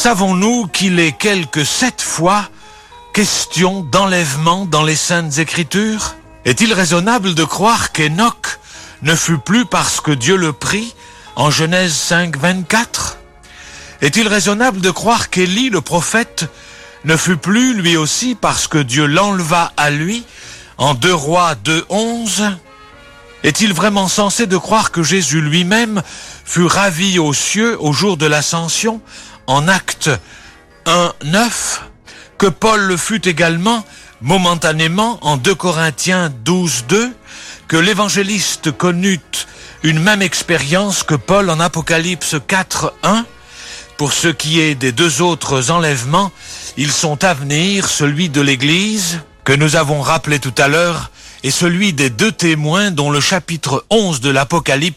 Savons-nous qu'il est quelque 7 fois question d'enlèvement dans les Saintes Écritures? Est-il raisonnable de croire qu'Enoch ne fut plus parce que Dieu le prit en Genèse 5, 24? Est-il raisonnable de croire qu'Élie, le prophète, ne fut plus lui aussi parce que Dieu l'enleva à lui en 2 Rois 2, 11? Est-il vraiment sensé de croire que Jésus lui-même fut ravi aux cieux au jour de l'ascension en Actes 1, 9? Que Paul le fut également momentanément en 2 Corinthiens 12, 2? Que l'évangéliste connut une même expérience que Paul en Apocalypse 4, 1? Pour ce qui est des 2 autres enlèvements, ils sont à venir, celui de l'Église, que nous avons rappelé tout à l'heure, et celui des 2 témoins dont le chapitre 11 de l'Apocalypse